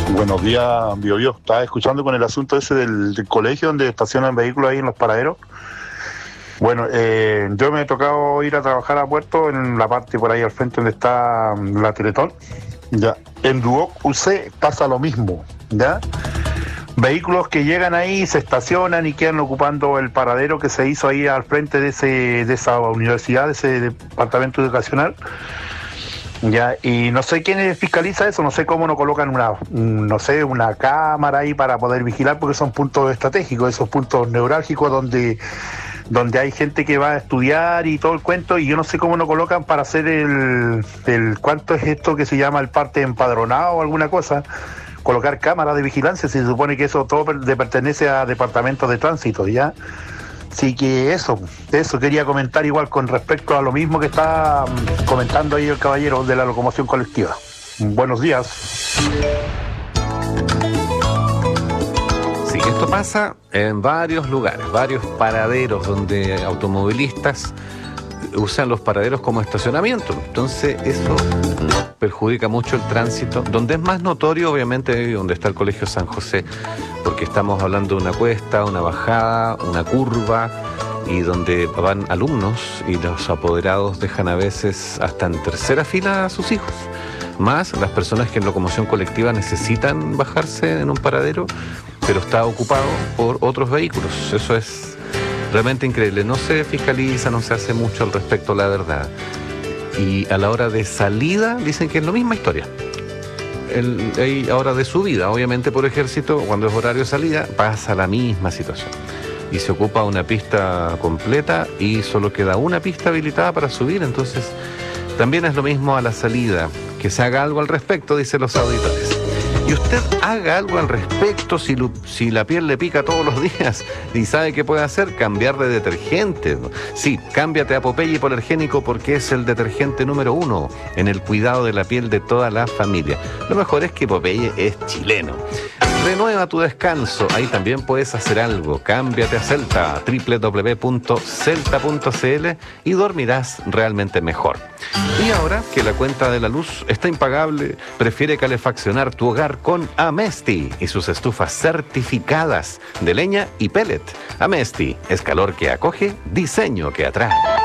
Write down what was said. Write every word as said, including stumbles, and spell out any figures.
Buenos días, Bio Bio. Estaba escuchando con el asunto ese del, del colegio donde estacionan vehículos ahí en los paraderos. Bueno, eh, yo me he tocado ir a trabajar a Puerto, en la parte por ahí al frente donde está la Teletón. Ya. En Duoc U C pasa lo mismo, ¿ya? Vehículos que llegan ahí, se estacionan y quedan ocupando el paradero que se hizo ahí al frente de ese de esa universidad, de ese departamento educacional. Ya, y no sé quién fiscaliza eso, no sé cómo no colocan una, no sé, una cámara ahí para poder vigilar, porque son puntos estratégicos, esos puntos neurálgicos donde, donde hay gente que va a estudiar y todo el cuento, y yo no sé cómo no colocan para hacer el, el ¿cuánto es esto que se llama el parte empadronado o alguna cosa? Colocar cámaras de vigilancia, si se supone que eso todo per- de pertenece a departamentos de tránsito, ¿ya? Así que eso, eso quería comentar igual con respecto a lo mismo que está mm, comentando ahí el caballero de la locomoción colectiva. Buenos días. Sí, esto pasa en varios lugares, varios paraderos donde automovilistas usan los paraderos como estacionamiento. Entonces eso perjudica mucho el tránsito. Donde es más notorio, obviamente, donde está el Colegio San José, porque estamos hablando de una cuesta, una bajada, una curva, y donde van alumnos y los apoderados dejan a veces hasta en tercera fila a sus hijos. Más las personas que en locomoción colectiva necesitan bajarse en un paradero, pero está ocupado por otros vehículos. Eso es realmente increíble. No se fiscaliza, no se hace mucho al respecto, la verdad. Y a la hora de salida dicen que es la misma historia. El, hay hora de subida, obviamente por ejército, cuando es horario de salida, pasa la misma situación. Y se ocupa una pista completa y solo queda una pista habilitada para subir. Entonces, también es lo mismo a la salida. Que se haga algo al respecto, dicen los auditores. Y usted haga algo al respecto si, lo, si la piel le pica todos los días y sabe qué puede hacer, cambiar de detergente. Sí, cámbiate a Popeye Hipoalergénico porque es el detergente número uno en el cuidado de la piel de toda la familia. Lo mejor es que Popeye es chileno. Renueva tu descanso, ahí también puedes hacer algo. Cámbiate a Celta, doble u doble u doble u punto celta punto c l, y dormirás realmente mejor. Y ahora que la cuenta de la luz está impagable, prefiere calefaccionar tu hogar con Amesti y sus estufas certificadas de leña y pellet. Amesti es calor que acoge, diseño que atrae.